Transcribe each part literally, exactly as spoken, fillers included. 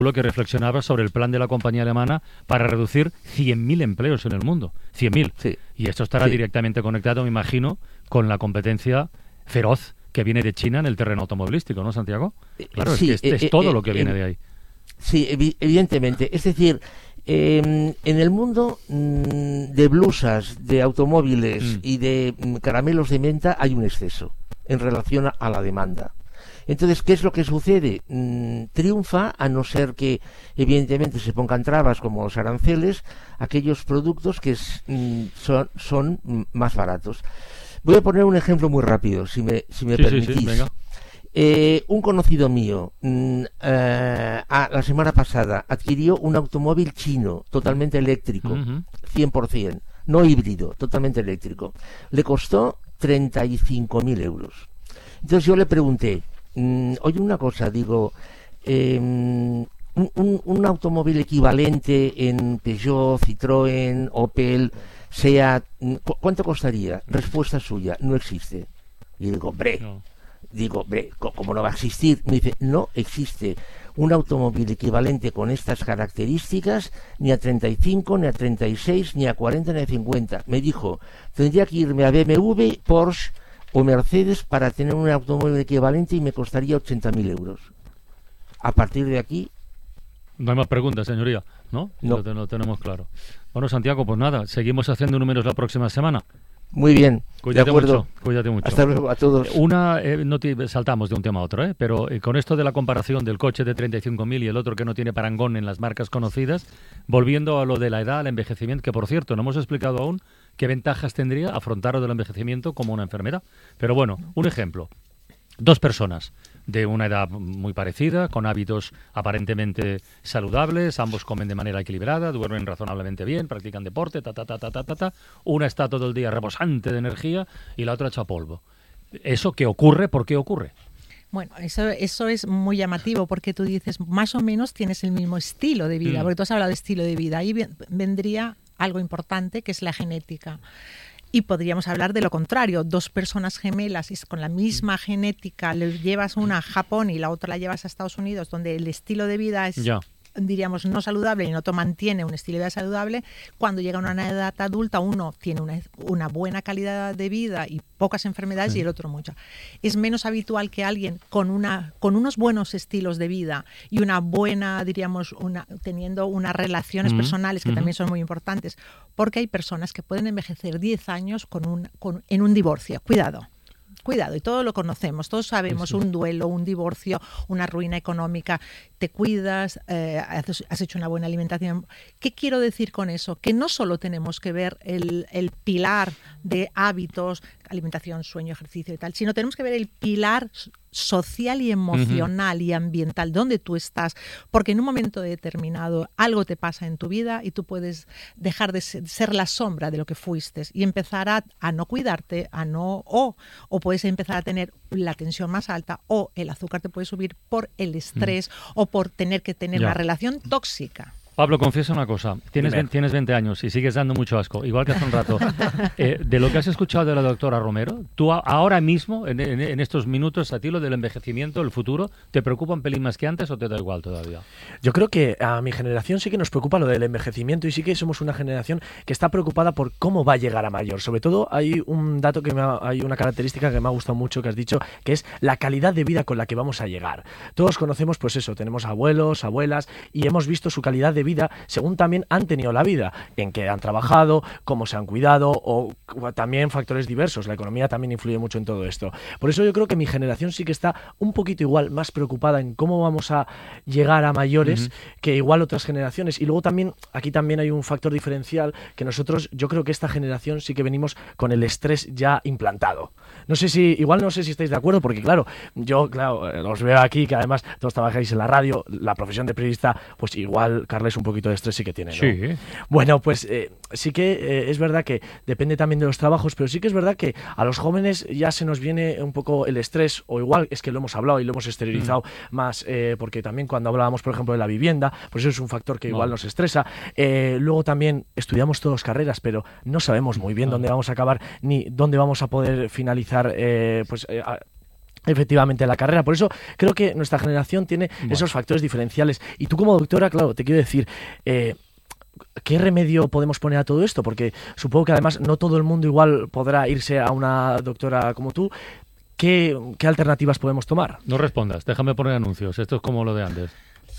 que reflexionaba sobre el plan de la compañía alemana para reducir cien mil empleos en el mundo. cien mil. Sí. Y esto estará Sí. directamente conectado, me imagino, con la competencia feroz que viene de China en el terreno automovilístico, ¿no, Santiago? Claro, Sí, es que es, eh, es todo eh, lo que viene eh, de ahí. Sí, evi- evidentemente. Es decir, eh, en el mundo mm, de blusas, de automóviles Mm. y de mm, caramelos de menta hay un exceso en relación a, a la demanda. Entonces, ¿qué es lo que sucede? Mm, triunfa, a no ser que evidentemente se pongan trabas como los aranceles, aquellos productos que es, mm, son, son mm, más baratos. Voy a poner un ejemplo muy rápido, si me, si me Sí, sí, permitís. sí, venga. Eh, un conocido mío, mm, eh, ah, la semana pasada, adquirió un automóvil chino, totalmente eléctrico, Ujú. cien por ciento, no híbrido, totalmente eléctrico. Le costó treinta y cinco mil euros. Entonces yo le pregunté, mm, oye, una cosa, digo, eh, un, un- un automóvil equivalente en Peugeot, Citroën, Opel, Seat, mm, ¿cu- ¿cuánto costaría? Respuesta suya, no existe. Y digo, hombre, No. digo, hombre, co- ¿cómo no va a existir? Me dice, no existe un automóvil equivalente con estas características ni a treinta y cinco, ni a treinta y seis, ni a cuarenta, ni a cincuenta. Me dijo, tendría que irme a B M W, Porsche o Mercedes para tener un automóvil equivalente y me costaría ochenta mil euros. A partir de aquí, No hay más preguntas, señoría, ¿no? No. Lo, te- lo tenemos claro. Bueno, Santiago, pues nada, seguimos haciendo números la próxima semana. muy bien, Cuídate de acuerdo. mucho, cuídate mucho. Hasta luego a todos. Una, eh, no te- saltamos de un tema a otro, ¿eh? Pero eh, con esto de la comparación del coche de treinta y cinco mil y el otro que no tiene parangón en las marcas conocidas, volviendo a lo de la edad, al envejecimiento, que por cierto, no hemos explicado aún qué ventajas tendría afrontar lo del envejecimiento como una enfermedad. Pero bueno, un ejemplo. Dos personas de una edad muy parecida, con hábitos aparentemente saludables, ambos comen de manera equilibrada, duermen razonablemente bien, practican deporte, ta, ta, ta, ta, ta, ta, ta. Una está todo el día rebosante de energía y la otra echa polvo. ¿Eso qué ocurre? ¿Por qué ocurre? Bueno, eso, eso es muy llamativo porque tú dices, más o menos tienes el mismo estilo de vida, Mm. porque tú has hablado de estilo de vida. Ahí ven- vendría algo importante que es la genética. Y podríamos hablar de lo contrario, dos personas gemelas y con la misma genética, le llevas una a Japón y la otra la llevas a Estados Unidos, donde el estilo de vida es, Ya. diríamos, no saludable y el otro mantiene un estilo de vida saludable. Cuando llega a una edad adulta, uno tiene una, una buena calidad de vida y pocas enfermedades, Sí. y el otro muchas. Es menos habitual que alguien con una con unos buenos estilos de vida y una buena, diríamos, una, teniendo unas relaciones Mm, personales que ujú. también son muy importantes, porque hay personas que pueden envejecer diez años con un, con, en un divorcio. Cuidado. Cuidado, y todos lo conocemos, todos sabemos, Sí, sí. un duelo, un divorcio, una ruina económica, te cuidas, eh, has, has hecho una buena alimentación. ¿Qué quiero decir con eso? Que no solo tenemos que ver el, el pilar de hábitos, alimentación, sueño, ejercicio y tal, sino tenemos que ver el pilar social y emocional uh-huh. y ambiental, donde tú estás, porque en un momento determinado algo te pasa en tu vida y tú puedes dejar de ser, ser la sombra de lo que fuiste y empezar a, a no cuidarte, a no, o, o puedes empezar a tener la tensión más alta, o el azúcar te puede subir por el estrés mm. o por tener que tener ya. una relación tóxica. Pablo, confiesa una cosa. Tienes, ve, tienes veinte años y sigues dando mucho asco, igual que hace un rato. Eh, de lo que has escuchado de la doctora Romero, tú a, ahora mismo, en, en, en estos minutos, a ti lo del envejecimiento, el futuro, ¿te preocupa un pelín más que antes o te da igual todavía? Yo creo que a mi generación sí que nos preocupa lo del envejecimiento y sí que somos una generación que está preocupada por cómo va a llegar a mayor. Sobre todo hay un dato, que me ha, hay una característica que me ha gustado mucho que has dicho, que es la calidad de vida con la que vamos a llegar. Todos conocemos, pues eso, tenemos abuelos, abuelas y hemos visto su calidad de vida vida según también han tenido la vida, en qué han trabajado, cómo se han cuidado o también factores diversos. La economía también influye mucho en todo esto. Por eso yo creo que mi generación sí que está un poquito igual más preocupada en cómo vamos a llegar a mayores uh-huh. que igual otras generaciones. Y luego también, aquí también hay un factor diferencial que nosotros, yo creo que esta generación sí que venimos con el estrés ya implantado. No sé si, igual no sé si estáis de acuerdo, porque claro, yo claro, os veo aquí que además todos trabajáis en la radio, la profesión de periodista, pues igual Carles un poquito de estrés sí que tiene, ¿no? Sí. Bueno, pues eh, sí que eh, es verdad que depende también de los trabajos, pero sí que es verdad que a los jóvenes ya se nos viene un poco el estrés, o igual es que lo hemos hablado y lo hemos exteriorizado mm. más, eh, porque también cuando hablábamos, por ejemplo, de la vivienda, pues eso es un factor que igual no. nos estresa. Eh, luego también estudiamos todos carreras, pero no sabemos muy bien no. dónde vamos a acabar ni dónde vamos a poder finalizar, eh, pues... Eh, a, efectivamente la carrera. Por eso creo que nuestra generación tiene bueno. esos factores diferenciales. Y tú como doctora, claro, te quiero decir, eh, ¿qué remedio podemos poner a todo esto? Porque supongo que además no todo el mundo igual podrá irse a una doctora como tú. ¿Qué, qué alternativas podemos tomar? No respondas, déjame poner anuncios. Esto es como lo de antes.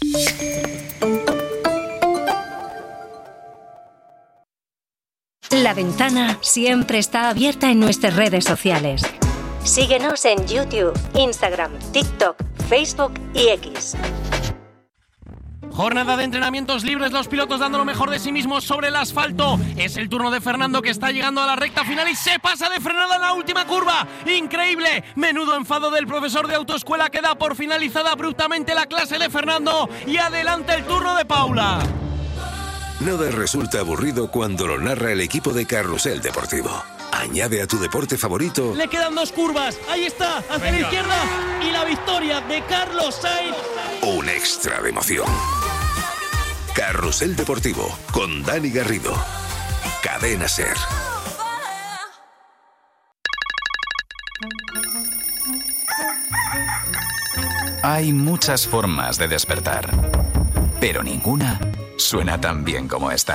La Ventana siempre está abierta en nuestras redes sociales. Síguenos en YouTube, Instagram, TikTok, Facebook y X. Jornada de entrenamientos libres, los pilotos dando lo mejor de sí mismos sobre el asfalto. Es el turno de Fernando, que está llegando a la recta final y se pasa de frenada en la última curva. ¡Increíble! Menudo enfado del profesor de autoescuela, que da por finalizada abruptamente la clase de Fernando. Y adelante el turno de Paula. Nada resulta aburrido cuando lo narra el equipo de Carrusel Deportivo. Añade a tu deporte favorito. Le quedan dos curvas. Ahí está, hacia Venga. la izquierda. Y la victoria de Carlos Sainz. Un extra de emoción. Carrusel Deportivo con Dani Garrido. Cadena SER. Hay muchas formas de despertar, pero ninguna suena tan bien como esta.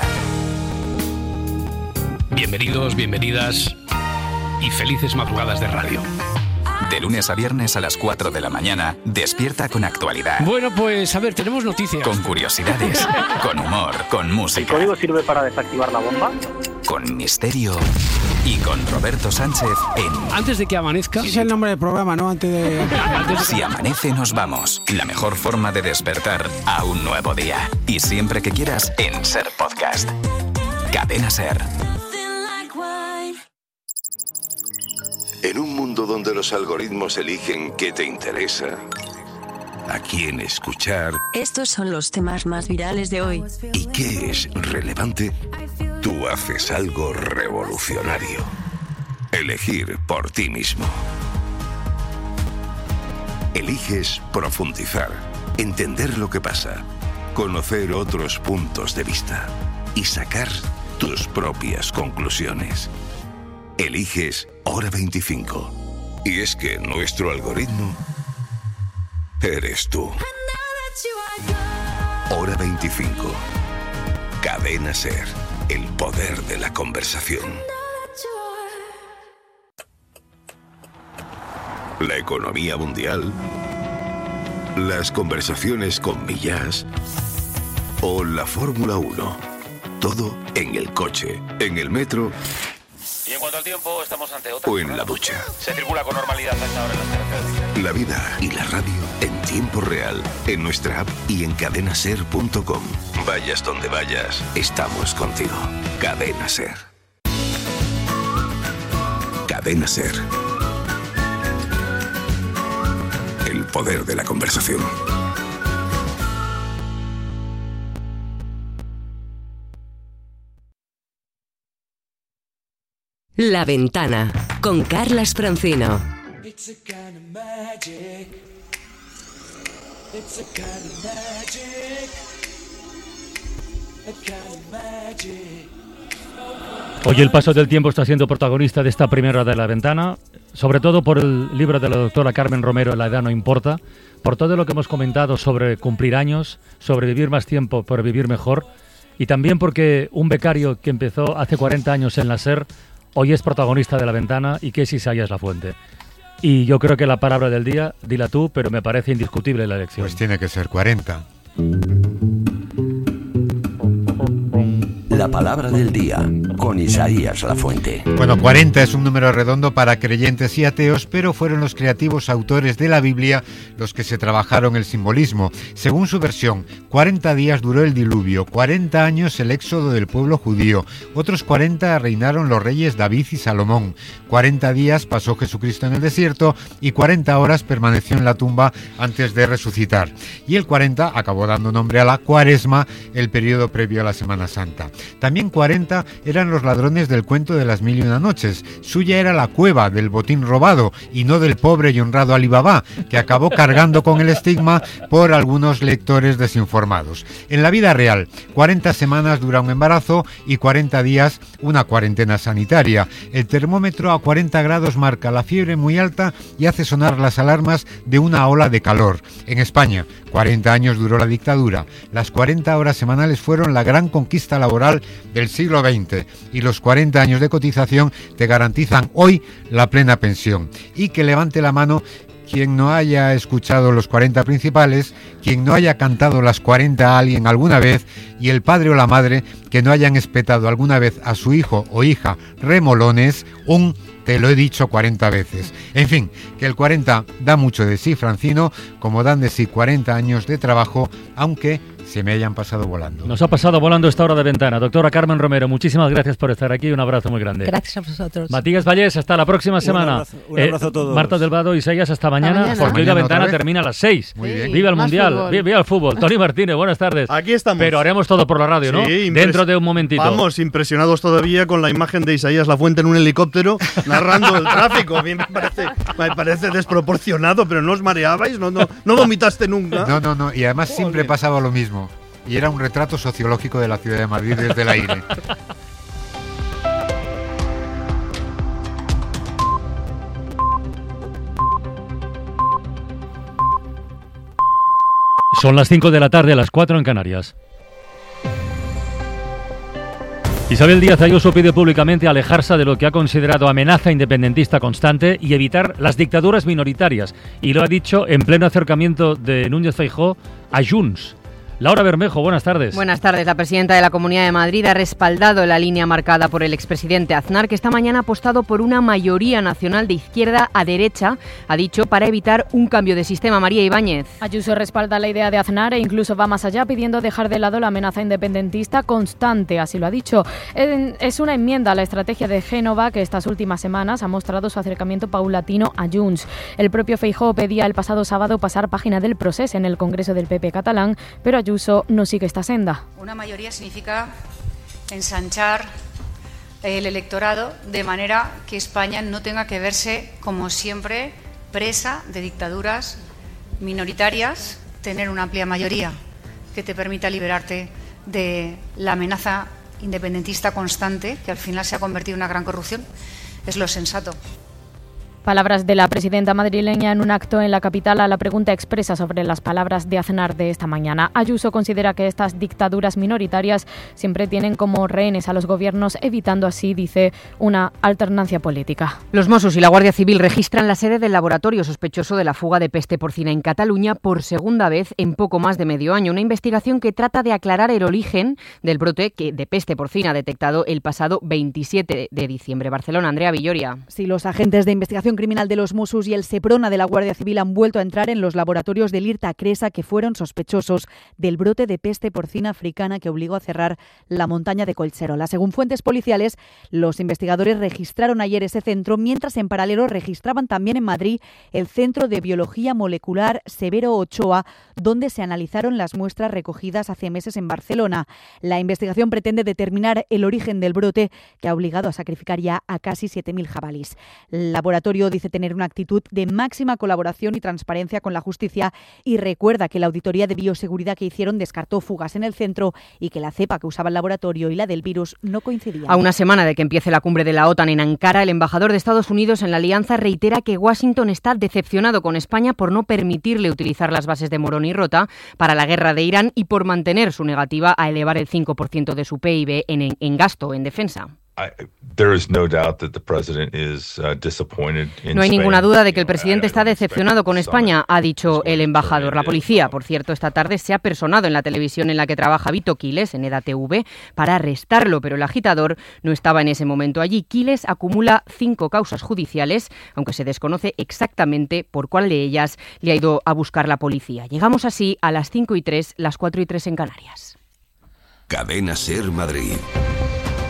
Bienvenidos, bienvenidas y felices madrugadas de radio. De lunes a viernes a las cuatro de la mañana, despierta con actualidad. Bueno, pues a ver, tenemos noticias. Con curiosidades, con humor, con música. ¿El código sirve para desactivar la bomba? Con misterio y con Roberto Sánchez en... Antes de que amanezca... Ese es el nombre del programa, ¿no? Antes de... Antes de... Si amanece, nos vamos. La mejor forma de despertar a un nuevo día. Y siempre que quieras, en SER Podcast. Cadena SER. En un mundo donde los algoritmos eligen qué te interesa, a quién escuchar... Estos son los temas más virales de hoy. ¿Y qué es relevante? Tú haces algo revolucionario. Elegir por ti mismo. Eliges profundizar, entender lo que pasa, conocer otros puntos de vista y sacar tus propias conclusiones. Eliges Hora veinticinco. Y es que nuestro algoritmo eres tú. Hora veinticinco. Cadena SER. El poder de la conversación. La economía mundial. Las conversaciones con Millás. O la Fórmula uno. Todo en el coche, en el metro. Y en cuanto al tiempo, estamos ante otra. O en la ducha. Se circula con normalidad a esta hora en las carreteras. La vida y la radio en tiempo real, en nuestra app y en cadena ser punto com. Vayas donde vayas, estamos contigo. Cadena SER. Cadena SER. El poder de la conversación. La Ventana, con Carlas Francino. Hoy el paso del tiempo está siendo protagonista de esta primera de La Ventana, sobre todo por el libro de la doctora Carmen Romero, La edad no importa, por todo lo que hemos comentado sobre cumplir años, sobre vivir más tiempo pero vivir mejor, y también porque un becario que empezó hace cuarenta años en la SER hoy es protagonista de La Ventana y que es Isaías Lafuente. Y yo creo que la palabra del día, dila tú, pero me parece indiscutible la elección. Pues tiene que ser cuarenta. La palabra del día, con Isaías Lafuente. Bueno, cuarenta es un número redondo para creyentes y ateos, pero fueron los creativos autores de la Biblia los que se trabajaron el simbolismo. Según su versión, cuarenta días duró el diluvio, cuarenta años el éxodo del pueblo judío, otros cuarenta reinaron los reyes David y Salomón, cuarenta días pasó Jesucristo en el desierto y cuarenta horas permaneció en la tumba antes de resucitar. Y el cuarenta acabó dando nombre a la Cuaresma, el periodo previo a la Semana Santa. También cuarenta eran los ladrones del cuento de las mil y una noches. Suya era la cueva del botín robado y no del pobre y honrado Alí Baba, que acabó cargando con el estigma por algunos lectores desinformados. En la vida real, cuarenta semanas dura un embarazo y cuarenta días una cuarentena sanitaria. El termómetro a cuarenta grados marca la fiebre muy alta y hace sonar las alarmas de una ola de calor. En España, cuarenta años duró la dictadura. Las cuarenta horas semanales fueron la gran conquista laboral del siglo veinte y los cuarenta años de cotización te garantizan hoy la plena pensión. Y que levante la mano quien no haya escuchado los cuarenta principales, quien no haya cantado las cuarenta a alguien alguna vez, y el padre o la madre que no hayan espetado alguna vez a su hijo o hija remolones un te lo he dicho cuarenta veces. En fin, que el cuarenta da mucho de sí, Francino, como dan de sí cuarenta años de trabajo, aunque se me hayan pasado volando. Nos ha pasado volando esta hora de ventana. Doctora Carmen Romero, muchísimas gracias por estar aquí y un abrazo muy grande. Gracias a vosotros. Matías Vallés, hasta la próxima semana. Un abrazo, un abrazo eh, a todos. Marta Delgado y Isaías, hasta mañana, mañana. porque hoy la Mañana ventana termina a las seis. Muy bien. Viva el Más Mundial, fútbol. viva, viva el fútbol. Tony Martínez, buenas tardes. Aquí estamos. Pero haremos todo por la radio, ¿no? Sí, impres- Dentro de un momentito. Vamos, impresionados todavía con la imagen de Isaías Lafuente en un helicóptero narrando el tráfico. A mí me parece, me parece desproporcionado, pero no os mareabais, no, no, no vomitaste nunca. No, no, no, y además Joder. siempre pasaba lo mismo. Y era un retrato sociológico de la ciudad de Madrid desde el aire. Son las cinco de la tarde, a las cuatro en Canarias. Isabel Díaz Ayuso pide públicamente alejarse de lo que ha considerado amenaza independentista constante y evitar las dictaduras minoritarias. Y lo ha dicho en pleno acercamiento de Núñez Feijóo a Junts. Laura Bermejo, buenas tardes. Buenas tardes. La presidenta de la Comunidad de Madrid ha respaldado la línea marcada por el expresidente Aznar, que esta mañana ha apostado por una mayoría nacional de izquierda a derecha, ha dicho, para evitar un cambio de sistema. María Ibáñez. Ayuso respalda la idea de Aznar e incluso va más allá, pidiendo dejar de lado la amenaza independentista constante, así lo ha dicho. Es una enmienda a la estrategia de Génova, que estas últimas semanas ha mostrado su acercamiento paulatino a Junts. El propio Feijóo pedía el pasado sábado pasar página del procés en el Congreso del P P catalán, pero Ayuso no sigue esta senda. Una mayoría significa ensanchar el electorado de manera que España no tenga que verse, como siempre, presa de dictaduras minoritarias, tener una amplia mayoría que te permita liberarte de la amenaza independentista constante, que al final se ha convertido en una gran corrupción, es lo sensato. Palabras de la presidenta madrileña en un acto en la capital a la pregunta expresa sobre las palabras de Aznar de esta mañana. Ayuso considera que estas dictaduras minoritarias siempre tienen como rehenes a los gobiernos, evitando así, dice, una alternancia política. Los Mossos y la Guardia Civil registran la sede del laboratorio sospechoso de la fuga de peste porcina en Cataluña por segunda vez en poco más de medio año. Una investigación que trata de aclarar el origen del brote que de peste porcina detectado el pasado veintisiete de diciembre. Barcelona, Andrea Villoria. Sí, los agentes de investigación criminal de los Mossos y el Seprona de la Guardia Civil han vuelto a entrar en los laboratorios del IRTA Cresa, que fueron sospechosos del brote de peste porcina africana que obligó a cerrar la montaña de Collserola. Según fuentes policiales, los investigadores registraron ayer ese centro, mientras en paralelo registraban también en Madrid el Centro de Biología Molecular Severo Ochoa, donde se analizaron las muestras recogidas hace meses en Barcelona. La investigación pretende determinar el origen del brote, que ha obligado a sacrificar ya a casi siete mil jabalís. El laboratorio dice tener una actitud de máxima colaboración y transparencia con la justicia y recuerda que la auditoría de bioseguridad que hicieron descartó fugas en el centro y que la cepa que usaba el laboratorio y la del virus no coincidían. A una semana de que empiece la cumbre de la OTAN en Ankara, el embajador de Estados Unidos en la alianza reitera que Washington está decepcionado con España por no permitirle utilizar las bases de Morón y Rota para la guerra de Irán y por mantener su negativa a elevar el cinco por ciento de su P I B en, en, en gasto en defensa. No hay ninguna duda de que el presidente está decepcionado con España, ha dicho el embajador. La policía, por cierto, esta tarde se ha personado en la televisión en la que trabaja Vito Quiles, en EDA T V, para arrestarlo, pero el agitador no estaba en ese momento allí. Quiles acumula cinco causas judiciales, aunque se desconoce exactamente por cuál de ellas le ha ido a buscar la policía. Llegamos así a las cinco y tres, las cuatro y tres en Canarias. Cadena Ser Madrid.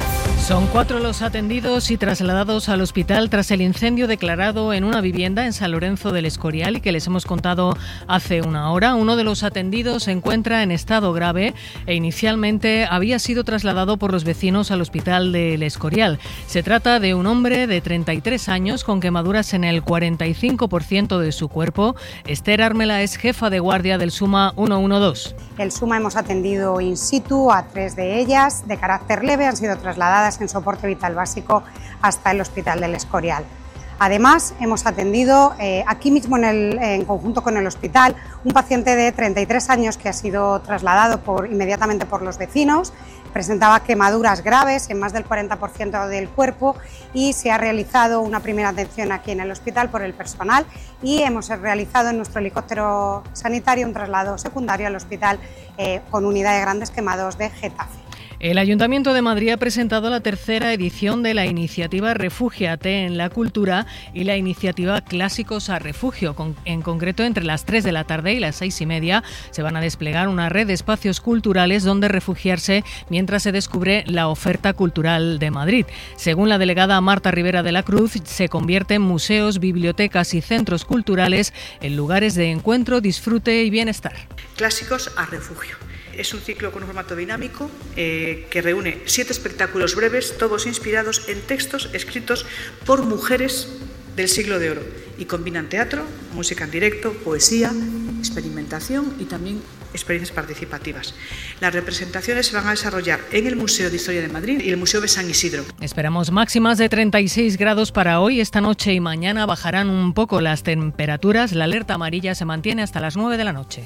Son cuatro los atendidos y trasladados al hospital tras el incendio declarado en una vivienda en San Lorenzo del Escorial y que les hemos contado hace una hora. Uno de los atendidos se encuentra en estado grave e inicialmente había sido trasladado por los vecinos al hospital del Escorial. Se trata de un hombre de treinta y tres años con quemaduras en el cuarenta y cinco por ciento de su cuerpo. Esther Ármela es jefa de guardia del SUMA ciento doce. El SUMA hemos atendido in situ a tres de ellas de carácter leve, han sido trasladadas en soporte vital básico hasta el Hospital del Escorial. Además, hemos atendido eh, aquí mismo en, el, en conjunto con el hospital un paciente de treinta y tres años que ha sido trasladado por, inmediatamente por los vecinos. Presentaba quemaduras graves en más del cuarenta por ciento del cuerpo y se ha realizado una primera atención aquí en el hospital por el personal y hemos realizado en nuestro helicóptero sanitario un traslado secundario al hospital eh, con unidad de grandes quemados de Getafe. El Ayuntamiento de Madrid ha presentado la tercera edición de la iniciativa Refúgiate en la Cultura y la iniciativa Clásicos a Refugio. Con, en concreto, entre las tres de la tarde y las seis y media se van a desplegar una red de espacios culturales donde refugiarse mientras se descubre la oferta cultural de Madrid. Según la delegada Marta Rivera de la Cruz, se convierten museos, bibliotecas y centros culturales en lugares de encuentro, disfrute y bienestar. Clásicos a Refugio. Es un ciclo con un formato dinámico eh, que reúne siete espectáculos breves, todos inspirados en textos escritos por mujeres del siglo de oro y combinan teatro, música en directo, poesía, experimentación y también experiencias participativas. Las representaciones se van a desarrollar en el Museo de Historia de Madrid y el Museo de San Isidro. Esperamos máximas de treinta y seis grados para hoy. Esta noche y mañana bajarán un poco las temperaturas. La alerta amarilla se mantiene hasta las nueve de la noche.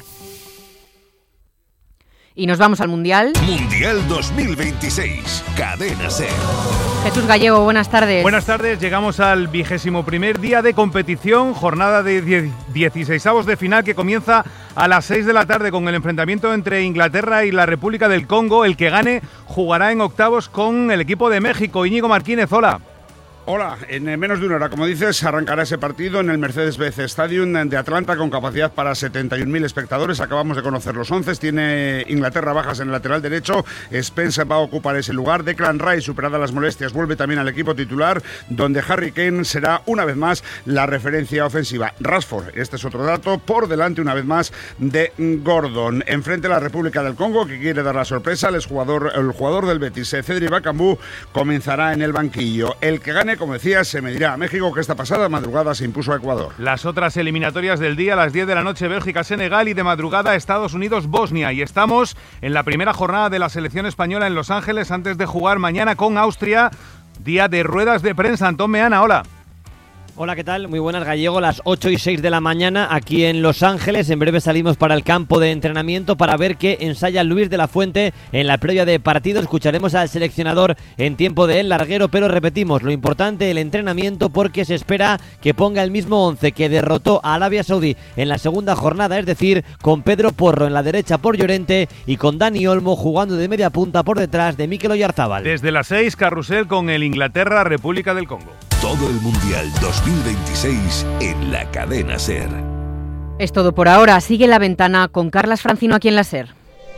Y nos vamos al Mundial. Mundial dos mil veintiséis, Cadena SER. Jesús Gallego, buenas tardes. Buenas tardes, llegamos al vigésimo primer día de competición, jornada de dieciseisavos de final que comienza a las seis de la tarde con el enfrentamiento entre Inglaterra y la República del Congo. El que gane jugará en octavos con el equipo de México. Íñigo Martínez, hola. Hola, en menos de una hora, como dices, arrancará ese partido en el Mercedes-Benz Stadium de Atlanta con capacidad para setenta y un mil espectadores. Acabamos de conocer los once. Tiene Inglaterra bajas en el lateral derecho. Spencer va a ocupar ese lugar. Declan Rice, superada las molestias, vuelve también al equipo titular, donde Harry Kane será una vez más la referencia ofensiva. Rashford, este es otro dato, por delante una vez más de Gordon. Enfrente a la República del Congo, que quiere dar la sorpresa. El jugador, el jugador del Betis, Cedric Bakambu, comenzará en el banquillo. El que gane, como decía, se medirá a México, que esta pasada madrugada se impuso a Ecuador. Las otras eliminatorias del día, a las diez de la noche, Bélgica-Senegal y de madrugada Estados Unidos-Bosnia. Y estamos en la primera jornada de la selección española en Los Ángeles antes de jugar mañana con Austria. Día de ruedas de prensa. Antón Meana, hola. Hola, ¿qué tal? Muy buenas, Gallego. Las ocho y seis de la mañana aquí en Los Ángeles. En breve salimos para el campo de entrenamiento para ver qué ensaya Luis de la Fuente en la previa de partido. Escucharemos al seleccionador en tiempo de el larguero, pero repetimos, lo importante, el entrenamiento, porque se espera que ponga el mismo once que derrotó a Arabia Saudí en la segunda jornada, es decir, con Pedro Porro en la derecha por Llorente y con Dani Olmo jugando de media punta por detrás de Mikel Oyarzábal. Desde las seis, carrusel con el Inglaterra-República del Congo. Todo el Mundial dos mil veintiséis en la Cadena SER. Es todo por ahora. Sigue La Ventana con Carlas Francino aquí en la SER.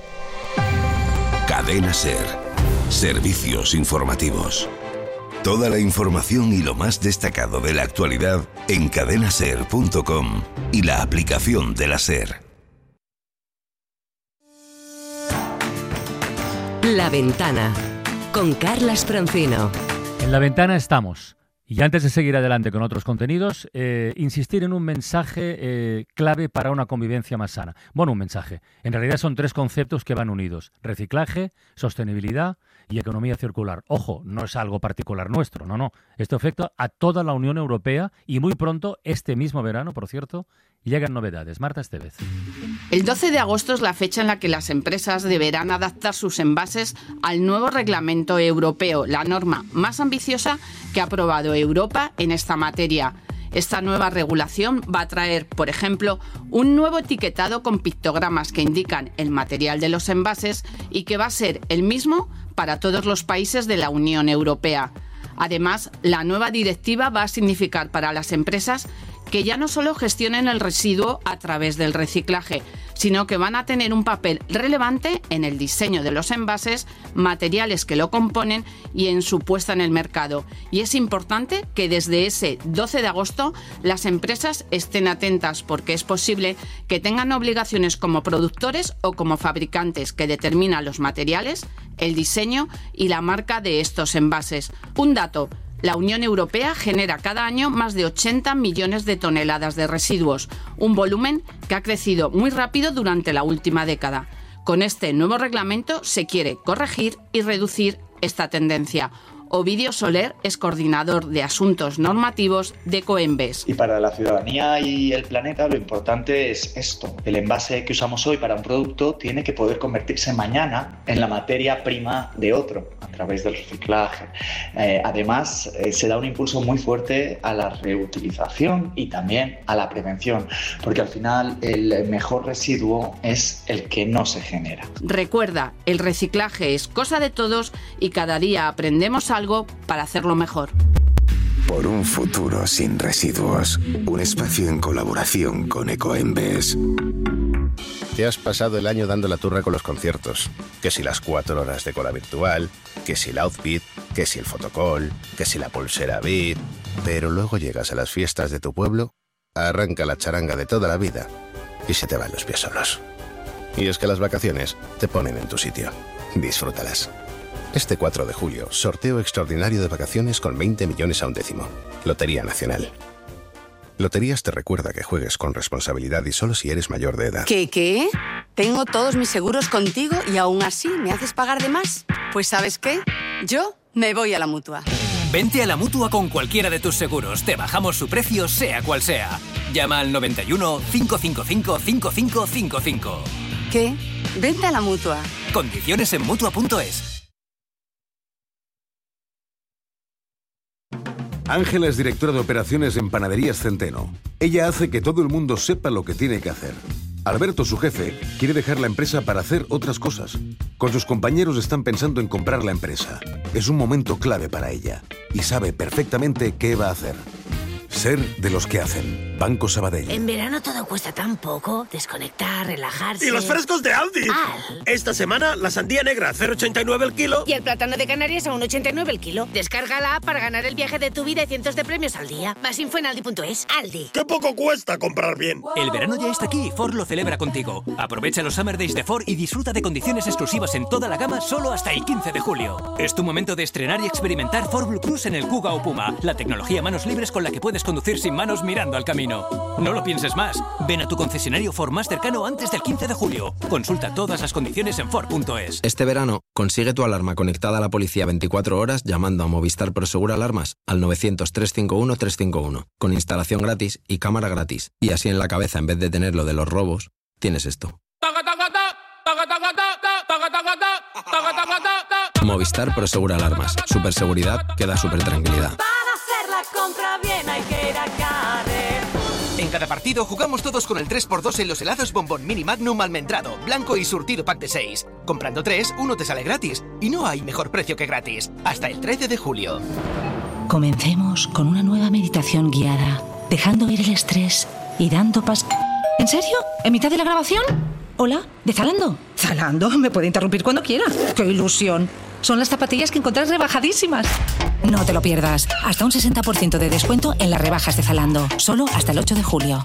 Cadena SER. Servicios informativos. Toda la información y lo más destacado de la actualidad en cadena ser punto com y la aplicación de la SER. La Ventana con Carlas Francino. En La Ventana estamos. Y antes de seguir adelante con otros contenidos, eh, insistir en un mensaje eh, clave para una convivencia más sana. Bueno, un mensaje. En realidad son tres conceptos que van unidos. Reciclaje, sostenibilidad y economía circular. Ojo, no es algo particular nuestro, no, no. Esto afecta a toda la Unión Europea y muy pronto, este mismo verano, por cierto, llegan novedades. Marta Estevez. El doce de agosto es la fecha en la que las empresas deberán adaptar sus envases al nuevo reglamento europeo, la norma más ambiciosa que ha aprobado Europa en esta materia. Esta nueva regulación va a traer, por ejemplo, un nuevo etiquetado con pictogramas que indican el material de los envases y que va a ser el mismo para todos los países de la Unión Europea. Además, la nueva directiva va a significar para las empresas que ya no solo gestionen el residuo a través del reciclaje, sino que van a tener un papel relevante en el diseño de los envases, materiales que lo componen y en su puesta en el mercado. Y es importante que desde ese doce de agosto las empresas estén atentas, porque es posible que tengan obligaciones como productores o como fabricantes que determinan los materiales, el diseño y la marca de estos envases. Un dato: la Unión Europea genera cada año más de ochenta millones de toneladas de residuos, un volumen que ha crecido muy rápido durante la última década. Con este nuevo reglamento se quiere corregir y reducir esta tendencia. Ovidio Soler es coordinador de asuntos normativos de Ecoembes. Y para la ciudadanía y el planeta lo importante es esto. El envase que usamos hoy para un producto tiene que poder convertirse mañana en la materia prima de otro a través del reciclaje. Eh, además, eh, se da un impulso muy fuerte a la reutilización y también a la prevención, porque al final el mejor residuo es el que no se genera. Recuerda, el reciclaje es cosa de todos y cada día aprendemos algo para hacerlo mejor. Por un futuro sin residuos. Un espacio en colaboración con Ecoembes. Te has pasado el año dando la turra con los conciertos. Que si las cuatro horas de cola virtual, que si el outfit, que si el fotocall, que si la pulsera Beat. Pero luego llegas a las fiestas de tu pueblo, arranca la charanga de toda la vida y se te van los pies solos. Y es que las vacaciones te ponen en tu sitio. Disfrútalas. Este cuatro de julio, sorteo extraordinario de vacaciones con veinte millones a un décimo. Lotería Nacional. Loterías te recuerda que juegues con responsabilidad y solo si eres mayor de edad. ¿Qué, qué? Tengo todos mis seguros contigo y aún así me haces pagar de más. Pues ¿sabes qué? Yo me voy a la Mutua. Vente a la Mutua con cualquiera de tus seguros. Te bajamos su precio, sea cual sea. Llama al noventa y uno, cinco cinco cinco, cinco cinco cinco cinco. ¿Qué? Vente a la Mutua. Condiciones en Mutua punto es. Ángela es directora de operaciones en Panaderías Centeno. Ella hace que todo el mundo sepa lo que tiene que hacer. Alberto, su jefe, quiere dejar la empresa para hacer otras cosas. Con sus compañeros están pensando en comprar la empresa. Es un momento clave para ella y sabe perfectamente qué va a hacer. Ser de los que hacen. Banco Sabadell. En verano todo cuesta tan poco. Desconectar, relajarse. ¡Y los frescos de Aldi! Al. Esta semana la sandía negra a cero coma ochenta y nueve el kilo. Y el plátano de Canarias a uno coma ochenta y nueve el kilo. Descarga la app para ganar el viaje de tu vida y cientos de premios al día. Más info en aldi punto es. Aldi. ¡Qué poco cuesta comprar bien! El verano ya está aquí y Ford lo celebra contigo. Aprovecha los Summer Days de Ford y disfruta de condiciones exclusivas en toda la gama solo hasta el quince de julio. Es tu momento de estrenar y experimentar Ford Blue Cruise en el Kuga o Puma. La tecnología manos libres con la que puedes conducir sin manos mirando al camino. No lo pienses más. Ven a tu concesionario Ford más cercano antes del quince de julio. Consulta todas las condiciones en Ford punto es. Este verano, consigue tu alarma conectada a la policía veinticuatro horas llamando a Movistar Prosegur Alarmas al novecientos, trescientos cincuenta y uno, trescientos cincuenta y uno, con instalación gratis y cámara gratis. Y así en la cabeza, en vez de tener lo de los robos, tienes esto. Movistar Prosegur Alarmas. Super seguridad que da super tranquilidad. La compra bien hay que ir a Carrefour. En cada partido jugamos todos con el tres por dos en los helados Bombón Mini Magnum almendrado, blanco y surtido pack de seis. Comprando tres, uno te sale gratis. Y no hay mejor precio que gratis. Hasta el trece de julio. Comencemos con una nueva meditación guiada, dejando ir el estrés y dando pas... ¿En serio? ¿En mitad de la grabación? Hola, ¿de Zalando? Zalando, me puede interrumpir cuando quiera. ¡Qué ilusión! Son las zapatillas que encontrás rebajadísimas. No te lo pierdas. Hasta un sesenta por ciento de descuento en las rebajas de Zalando. Solo hasta el ocho de julio.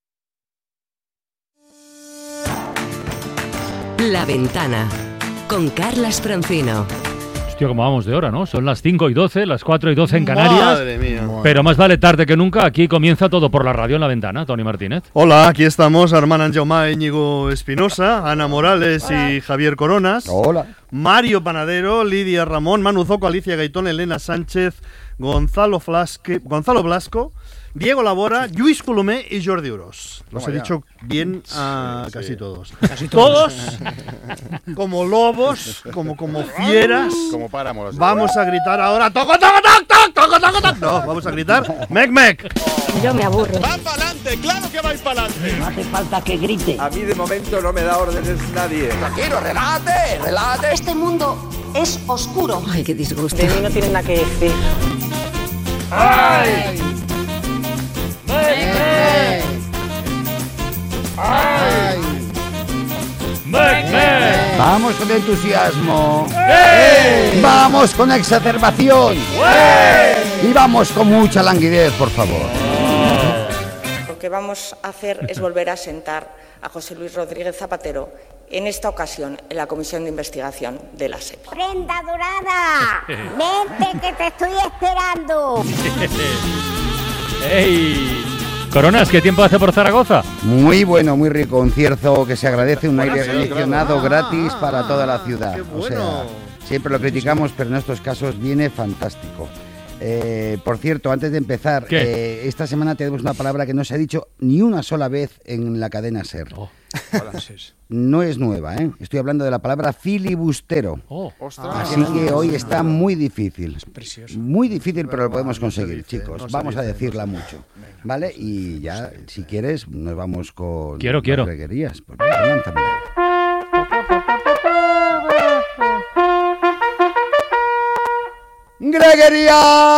La Ventana. Con Carlas Francino. Hostia, como vamos de hora, ¿no? Son las cinco y doce, las cuatro y doce en Canarias. Madre mía. Pero más vale tarde que nunca. Aquí comienza todo por la radio en La Ventana. Tony Martínez. Hola, aquí estamos. Armand Jaume, Íñigo Espinosa, Ana Morales Hola. Y Javier Coronas. Hola. Mario Panadero, Lidia Ramón, Manu Zoco, Alicia Gaitón, Elena Sánchez, Gonzalo, Flasque, Gonzalo Blasco, Diego Labora, Lluís Colomé y Jordi Uros. Los he ya. dicho bien a sí, casi sí. todos. Casi todos. Todos como lobos, como, como fieras. Como páramos. Vamos a gritar ahora toco, toco, toco, toco, toco, toco. No, vamos a gritar mec, mec. Yo me aburro. ¡Va para adelante! ¡Claro que vais para adelante! No hace falta que grite. A mí de momento no me da órdenes nadie. Tranquilo, relájate, relájate. Este mundo es oscuro. Ay, qué disgusto. De mí no tienen nada que decir. ¡Ay! ¡Mec, Vamos con entusiasmo. ¡Eh! Vamos con exacerbación. ¡Eh! Y vamos con mucha languidez, por favor. Lo que vamos a hacer es volver a sentar a José Luis Rodríguez Zapatero, en esta ocasión en la Comisión de Investigación de la SEPI. ¡Prenda dorada! ¡Vente que te estoy esperando! ¡Ey! Coronas, ¿qué tiempo hace por Zaragoza? Muy bueno, muy rico, un cierzo que se agradece, un aire sí, acondicionado claro. gratis para Ah, toda la ciudad. qué O bueno. sea, siempre lo criticamos, pero en estos casos viene fantástico. Eh, por cierto, antes de empezar, eh, esta semana tenemos una palabra que no se ha dicho ni una sola vez en la cadena SER. Oh. No es nueva, ¿eh? Estoy hablando de la palabra filibustero. Oh. Así que hoy está muy difícil. Precioso. Muy difícil, pero lo podemos conseguir, chicos. no se Vamos a dice, decirla mucho. ¿Vale? Y ya, si quieres, nos vamos con Quiero, las quiero. greguerías. Pues venga, lánzamela. ¡Greguería!